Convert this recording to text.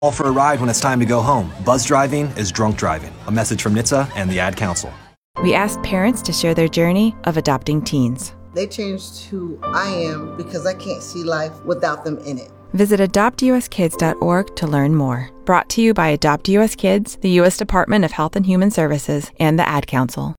All for a ride when it's time to go home. Buzz driving is drunk driving. A message from NHTSA and the Ad Council. We asked parents to share their journey of adopting teens. They changed who I am because I can't see life without them in it. Visit adoptuskids.org to learn more. Brought to you by Adopt US Kids, the U.S. Department of Health and Human Services, and the Ad Council.